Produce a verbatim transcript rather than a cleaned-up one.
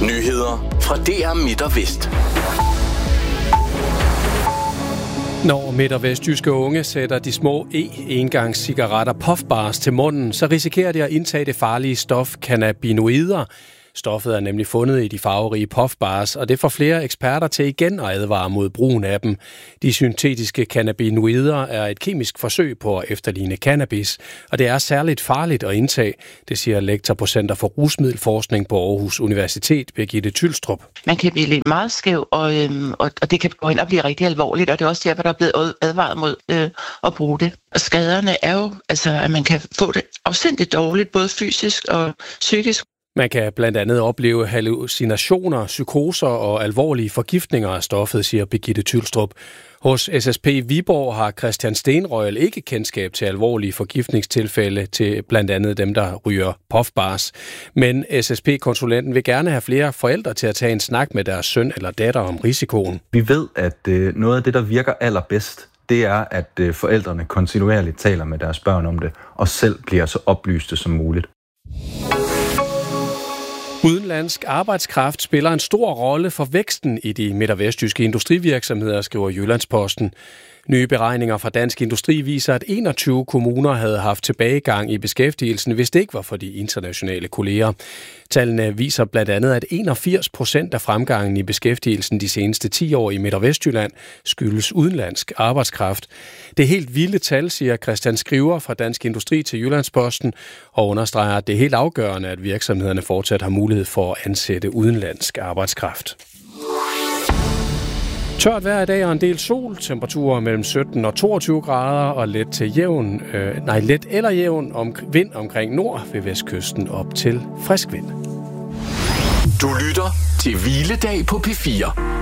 Nyheder fra D R Midt og Vest. Når midt- og vestjyske unge sætter de små e-engangscigaretter puffbars til munden, så risikerer de at indtage det farlige stof cannabinoider. Stoffet er nemlig fundet i de farverige puffbars, og det får flere eksperter til igen at advare mod brugen af dem. De syntetiske cannabinoider er et kemisk forsøg på at efterligne cannabis, og det er særligt farligt at indtage, det siger lektor på Center for Rusmiddelforskning på Aarhus Universitet, Birgitte Tylstrup. Man kan blive lidt meget skæv, og, øhm, og, og det kan gå ind og blive rigtig alvorligt, og det er også derfor, der er blevet advaret mod øh, at bruge det. Og skaderne er jo, altså, at man kan få det afsindigt dårligt, både fysisk og psykisk. Man kan blandt andet opleve hallucinationer, psykoser og alvorlige forgiftninger af stoffet, siger Birgitte Tylstrup. Hos S S P Viborg har Christian Stenrøgel ikke kendskab til alvorlige forgiftningstilfælde til blandt andet dem, der ryger puffbars. Men S S P-konsulenten vil gerne have flere forældre til at tage en snak med deres søn eller datter om risikoen. Vi ved, at øh, noget af det, der virker allerbedst, det er, at øh, forældrene kontinuerligt taler med deres børn om det, og selv bliver så oplyste som muligt. Udenlandsk arbejdskraft spiller en stor rolle for væksten i de midt- og vestjyske industrivirksomheder, skriver Jyllandsposten. Nye beregninger fra Dansk Industri viser, at enogtyve kommuner havde haft tilbagegang i beskæftigelsen, hvis det ikke var for de internationale kolleger. Tallene viser blandt andet, at enogfirs procent af fremgangen i beskæftigelsen de seneste ti år i Midt- og Vestjylland skyldes udenlandsk arbejdskraft. Det er helt vilde tal, siger Christian Skriver fra Dansk Industri til Jyllandsposten, og understreger, at det er helt afgørende, at virksomhederne fortsat har mulighed for at ansætte udenlandsk arbejdskraft. Tørt vejr i dag og en del sol, temperaturer mellem sytten og toogtyve grader og let til jævn, øh, nej, let eller jævn om, vind omkring nord ved vestkysten op til frisk vind. Du lytter til Hviledag på P fire.